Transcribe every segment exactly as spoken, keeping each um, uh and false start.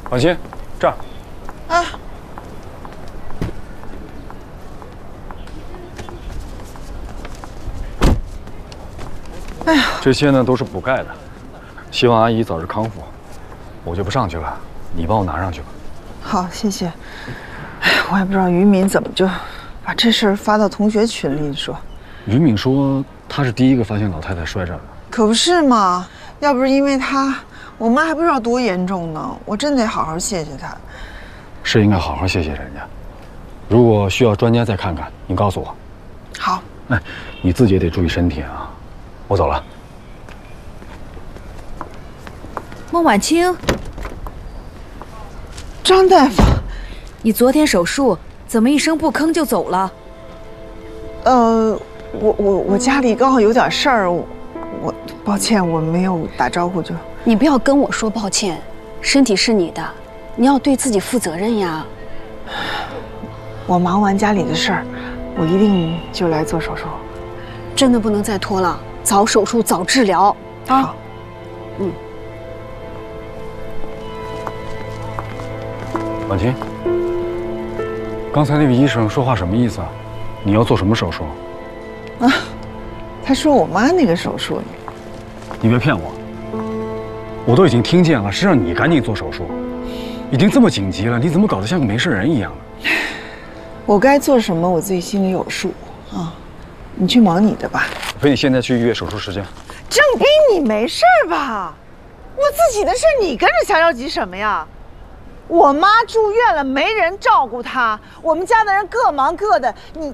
放心，这儿。 啊。哎呀， 这些呢都是补钙的，希望阿姨早日康复。我就不上去了，你帮我拿上去吧。 好，谢谢。哎，我也不知道于敏怎么就把这事儿发到同学群里说。 于敏说他是第一个发现老太太摔着的。 可不是嘛，要不是因为他，我妈还不知道多严重呢。我真得好好谢谢他。 是应该好好谢谢人家。如果需要专家再看看，你告诉我。 好。 哎，你自己也得注意身体啊。我走了。 孟晚清， 张大夫， 你昨天手术怎么一声不吭就走了？ 呃，我我我家里刚好有点事儿，我我抱歉，我没有打招呼就。 你不要跟我说抱歉，身体是你的，你要对自己负责任呀。 我忙完家里的事儿，我一定就来做手术。 真的不能再拖了，早手术早治疗啊。 好， 嗯。 婉清，刚才那个医生说话什么意思啊？你要做什么手术？ 啊，他说我妈那个手术。 你别骗我，我都已经听见了，是让你赶紧做手术。已经这么紧急了，你怎么搞得像个没事人一样呢？ 我该做什么，我自己心里有数啊。你去忙你的吧。 我陪你现在去预约手术时间。 郑斌，你没事吧？我自己的事你跟着瞎着急什么呀？我妈住院了，没人照顾她，我们家的人各忙各的。你，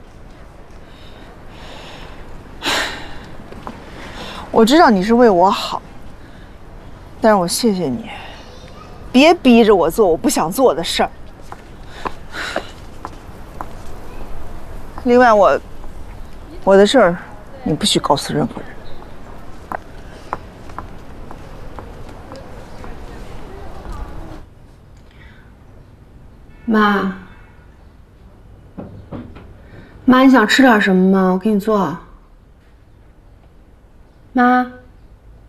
我知道你是为我好，但是我谢谢你，别逼着我做我不想做的事儿。另外，我我的事儿，你不许告诉任何人。 妈，妈，你想吃点什么吗？我给你做。妈。